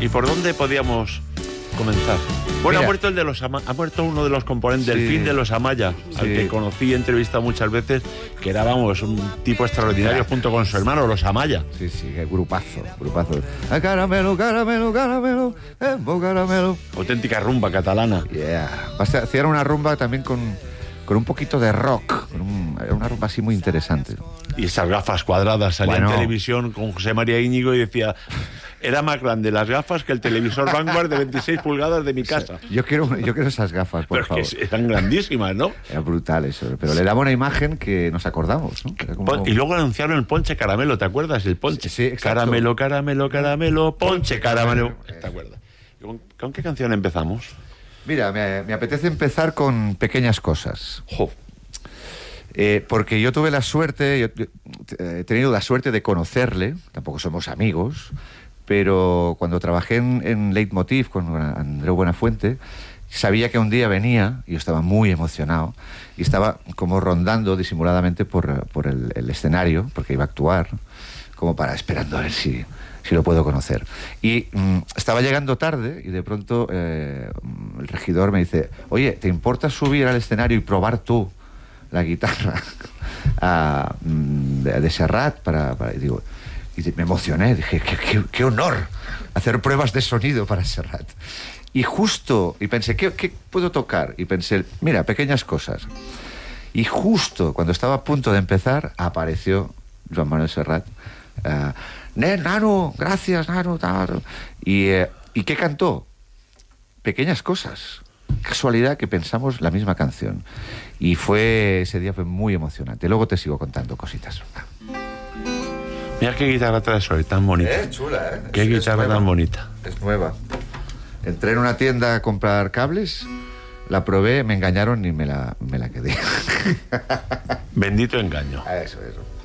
¿Y por dónde podíamos comenzar? Bueno, Mira, ha muerto uno de los componentes del fin de los Amaya, al que conocí y he entrevistado muchas veces, que era, vamos, un tipo extraordinario junto con su hermano, los Amaya. Sí, qué grupazo. Caramelo, caramelo, caramelo, caramelo. Auténtica rumba catalana. Hacían una rumba también con un poquito de rock. Era una rumba así muy interesante. Y esas gafas cuadradas, salía en televisión con José María Íñigo y decía... Era más grande las gafas que el televisor Vanguard de 26 pulgadas de mi casa. Yo quiero esas gafas, por favor. Que eran grandísimas, ¿no? Era brutal eso, pero le daba una imagen que nos acordamos, ¿no? Y luego anunciaron el ponche caramelo, ¿te acuerdas? El ponche. Sí, exacto. Caramelo, caramelo, caramelo, ponche caramelo. ¿Te acuerdas? ¿Con qué canción empezamos? Mira, me apetece empezar con Pequeñas cosas. Porque yo tuve la suerte, he tenido la suerte de conocerle, tampoco somos amigos, pero cuando trabajé en Leitmotiv con Andreu Buenafuente, sabía que un día venía, y yo estaba muy emocionado, y estaba como rondando disimuladamente por el escenario, porque iba a actuar, como esperando a ver si lo puedo conocer. Y estaba llegando tarde, y de pronto el regidor me dice: oye, ¿te importa subir al escenario y probar tú la guitarra de Serrat? Y me emocioné, dije, qué honor hacer pruebas de sonido para Serrat. Y pensé, ¿qué puedo tocar? Y pensé, mira, Pequeñas cosas. Y justo cuando estaba a punto de empezar, apareció Joan Manuel Serrat. Nano, gracias, Nano. ¿Y qué cantó? Pequeñas cosas. Casualidad que pensamos la misma canción. Y ese día fue muy emocionante. Luego te sigo contando cositas. Mira qué guitarra traes hoy, tan bonita. Chula, Qué guitarra tan bonita. Es nueva. Entré en una tienda a comprar cables, la probé, me engañaron y me la quedé. Bendito engaño. Eso.